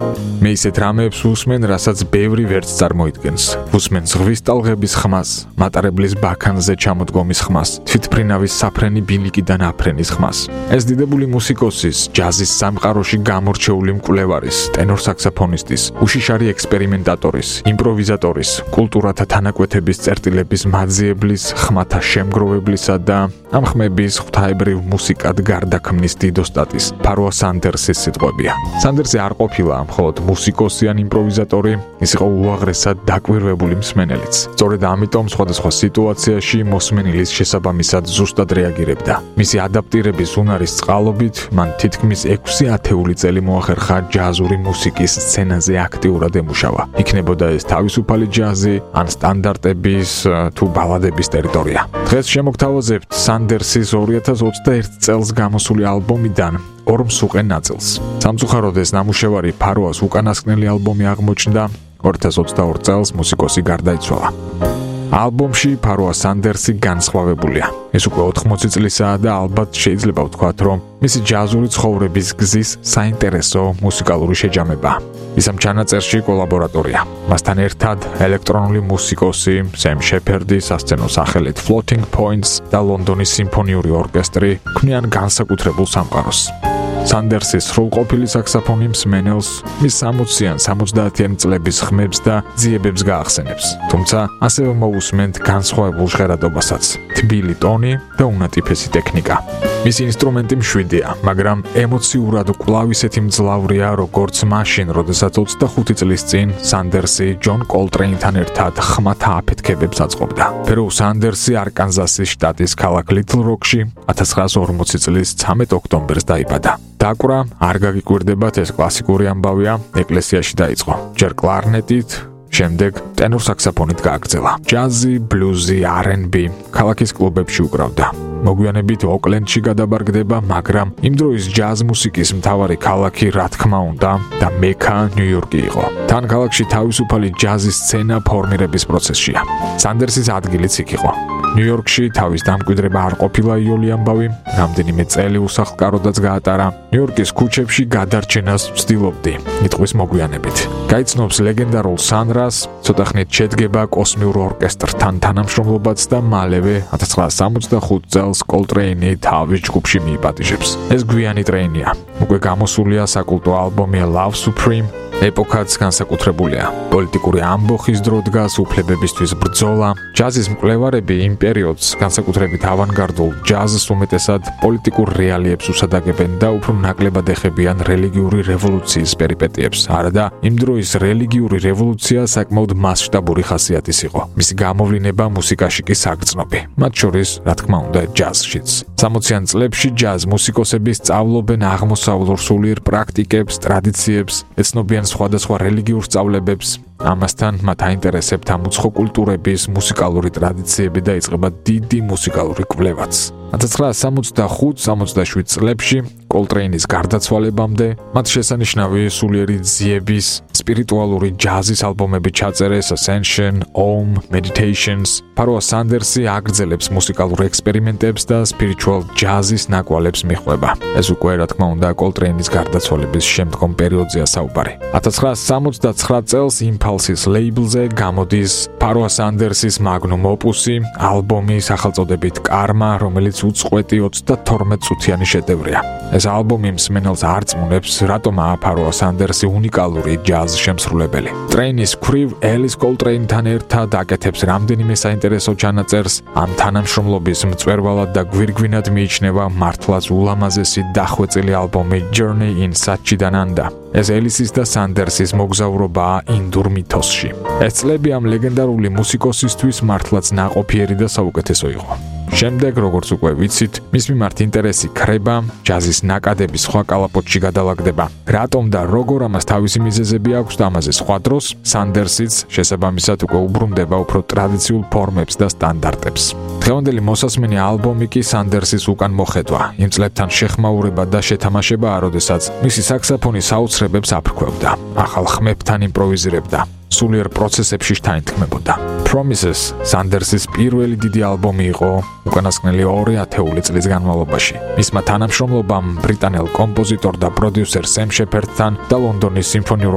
მე ისეთ რამეებს უსმენ, რასაც ბევრი ვერც წარმოიდგენს. უსმენ ზღვის ტალღების ხმას, მატარებლის ბაქანზე ჩამოდგომის ხმას, თვითფრინავის საფრენი ბილიკიდან აფრენის ხმას. ეს დიდებული მუსიკოსის, ჯაზის სამყაროში გამორჩეული მკვლევარის, ტენორ საქსაფონისტის, უშიშარი ექსპერიმენტატორის, იმპროვიზატორის, კულტურათა თანაკვეთების წერტილების მაძიებლის, ხმათა შემგროვებლისა და ამ ხმების ღვთაებრივ მუსიკად გარდაქმნის დიდოსტატის ფაროა სანდერსის სიტყვებია. სანდერსი არ ყოფილა მხოლოდ მუსიკოსი ან იმპროვიზატორი, ის იყო უაღრესად დაკვირვებული მსმენელიც. სწორედ ამიტომ სხვადასხვა სიტუაციაში მოსმენილის შესაბამისად ზუსტად რეაგირებდა. მისი ადაპტირების უნარის წყალობით მან თითქმის 6 ათეული წელი მოახერხა ჯაზური მუსიკის სცენაზე აქტიურად ემუშავა. იქნებოდა ეს თავისუფალი ჯაზი, ან სტანდარტების თუ ბალადების ტერიტორია. დღეს შემოგთავაზებთ სანდერსის 2021 წელს გამოსული ალბომიდან ორ მსუყე ნაწილს. სამწუხაროდ ეს ნამუშევარი ფაროას უკანასკნელი ალბომი აღმოჩნდა, 2022 წელს მუსიკოსი გარდაიცვალა. ალბომში ფაროა სანდერსი განსხვავებულია. ეს უკვე 80 წლისაა და ალბათ შეიძლება ვთქვათ, რომ მისი ჯაზური ცხოვრების გზის საინტერესო მუსიკალური შეჯამება. ის ამ ჩანაწერში კოლაბორატორია. მასთან ერთად ელექტრონული მუსიკოსი სემ შეფერდი, სასცენო სახელით Floating Points და ლონდონის სიმფონიური ორკესტრი ქმნიან განსაკუთრებულ სამყაროს. სანდერსის სრულყოფილი საქსაფონი მსმენელს მის 60-იან 70-იან წლების ხმებს და ძიებებს გაახსენებს. თუმცა ასევე მოусმენთ განსხვავებულ ჟღერადობასაც, თბილი ტონი და უნატიფესი ტექნიკა. მისი ინსტრუმენტი მშვიდია, მაგრამ ემოციურად კვლავ ისეთი მძლავრია, როგორც მაშინ, როდესაც 25 წლის წინ სანდერსი ჯონ კოლტრეინთან ერთად ხმათა აფეთქებებს აწყობდა. ფეროუ სანდერსი არკანზასის შტატის ქალაქ ლიტლ როკში 1940 წლის 13 ოქტომბერს დაიბადა. დაკვრა არ გაგიკვირდებათ, ეს კლასიკური ამბავია, ეკლესიაში დაიწყო. ჯერ კლარნეტით, შემდეგ ტენორ საქსაფონით გააგრძელა. ჯაზი, ბლუზი, R&B ქალაქის კლუბებში უკრავდა. მოგვიანებით ოკლენდში გადაბარგდება, მაგრამ იმ დროის ჯაზ მუსიკის მთავარი ქალაქი, რა თქმა უნდა, და მექა ნიუ-იორკი იყო. თან ქალაქში თავისუფალი ჯაზის სცენა ფორმირების პროცესშია. სანდერსის ადგილიც იქ იყო. ნიუ-იორკში თავის დამკვიდრება არ ყოფილა იოლი ამბავი, რამდენიმე წელი უსახლკაროდაც გაატარა. ნიუ-იორკის ქუჩებში გადარჩენას ვცდილობდი, იტყვის მოგვიანებით. გაიცნობს ლეგენდარულ სანრას, ცოტახნით შედგება კოსმიურ ორკესტრთან თანამშრომლობაც და მალევე 1965 წელს კოლტრეინი თავის ჯგუფში მიიპატიჟებს. ეს გვიანი ტრეინია. უკვე გამოსულია საკულტო ალბომი Love Supreme. ეპოქაც განსაკუთრებულია. პოლიტიკური ამბოხის დრო დგას, უფლებებისთვის ბრძოლა. ჯაზის მკვლევარები იმ პერიოდს განსაკუთრებით ავანგარდულ ჯაზს უმეტესად პოლიტიკურ რეალიებს უსადაგებენ და უფრო ნაკლებად ეხებიან რელიგიური რევოლუციის პერიპეტიებს. არადა იმ დროის რელიგიური რევოლუცია საკმაოდ მასშტაბური ხასიათის იყო. მისი გამოვლინება მუსიკაში კი საგრძნობი. მათ შორის, რა თქმა უნდა, ჯაზშიც. 60-იან წლებში ჯაზ მუსიკოსები სწავლობენ აღმოსავლურ სულიერ პრაქტიკებს, ტრადიციებს, ეცნობიან სხვადასხვა რელიგიურ სწავლებებს. ამასთან მათ აინტერესებთ ამ უცხო კულტურების მუსიკალური ტრადიციები და იწყება დიდი მუსიკალური კვლევაც. 1965-67 წლებში კოლტრეინის გარდაცვალებამდე მათ შესანიშნავი სულიერი ძიების, სპირიტუალური ჯაზის ალბომები ჩაწერეს Ascension, Om, Meditations. ფაროა სანდერსი აგრძელებს მუსიკალურ ექსპერიმენტებს და spiritual ჯაზის ნაკვალებს მიჰყვება. ეს უკვე რა თქმა უნდა კოლტრეინის გარდაცვალების შემდგომ პერიოდზეა საუბარი. 1969 წელს Impulse-ის ლეიბლზე გამოდის ფაროა სანდერსის magnum opus-ი, ალბომი სახელწოდებით Karma, რომელიც უწყვეტი 22 წუთიანი შედევრია. ეს ალბომი მსმენელს არწმუნებს, რატომაა ფაროა სანდერსი უნიკალური ჯაზ შემსრულებელი. ტრეინის ქრივ ელის კოლტრეინთან ერთად აკეთებს რამდენიმე საინტერესო ჩანაწერს. ამ თანამშრომლობის მწვერვალად და გვირგვინად მიიჩნევა მართლაც ულამაზესი დახვეწილი ალბომი Journey in Satchidananda. ეს ელისის და სანდერსის მოგზაურობაა ინდურ მითოსში. ეს წლები ამ ლეგენდარული მუსიკოსისთვის მართლაც ნაყოფიერი და საუკეთესო იყო. შემდეგ, როგორც უკვე ვიცით, მის მიმართ ინტერესი ქრება, ჯაზის ნაკადები სხვა კალაპოტში გადალაგდება. რატომ და როგორ ამას თავისი მიზეზები აქვს და ამაზე სხვა დროს, სანდერსიც შესაბამისად უკვე უბრუნდება უფრო ტრადიციულ ფორმებს და სტანდარტებს. დღევანდელი მოსასმენი ალბომი კი სანდერსის უკან მოხედვა, იმ წლებთან შეხმაურება და შეთამაშებაა, როდესაც მისი საქსაფონი საოცრებებს აფრქვევდა, ახალ ხმებთან იმპროვიზირებდა. სულიერ პროცესებში შთაინთქმებოდა. Promises სანდერსის პირველი დიდი ალბომი იყო უკანასკნელი 2 ათეული წლის განმავლობაში. მისმა თანამშრომლობამ ბრიტანელ კომპოზიტორ და პროდიუსერ სემ შეფერდთან და ლონდონის სიმფონიურ